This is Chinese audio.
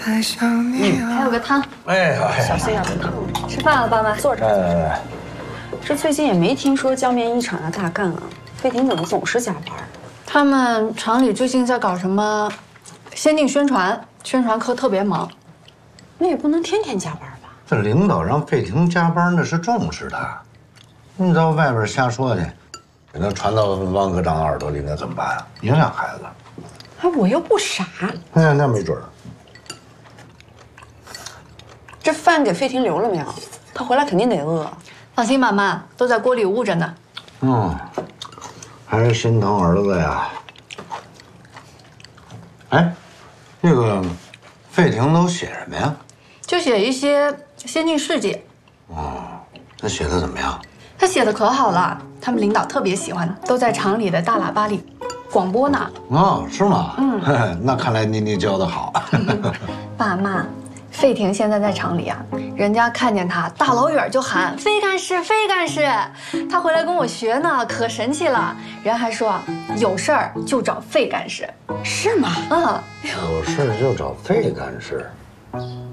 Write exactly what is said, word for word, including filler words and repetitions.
还有个汤。 哎呀， 小心要被烫着。吃饭了，爸妈，坐着。 来来来， 这最近也没听说江面一厂要大干啊，费婷怎么总是加班？他们厂里最近在搞什么先进宣传，宣传科特别忙。那也不能天天加班吧？ 这领导让费婷加班，那是重视她。你到外边瞎说去，给他传到汪科长耳朵里，那怎么办啊？影响孩子。 哎，我又不傻。 哎，那没准儿。 这饭给费婷留了没有？她回来肯定得饿。放心吧，妈，都在锅里捂着呢。 嗯，还是心疼儿子呀。哎，这个费婷都写什么呀？ 就写一些先进事迹。 哦，那写的怎么样？ 他写的可好了，他们领导特别喜欢，都在厂里的大喇叭里广播呢。 哦，是吗？ 嗯， 那看来妮妮教的好。 爸妈，费婷现在在厂里啊，人家看见她大老远就喊费干事，费干事。她回来跟我学呢，可神气了。人还说有事儿就找费干事，是吗？嗯， 有事就找费干事。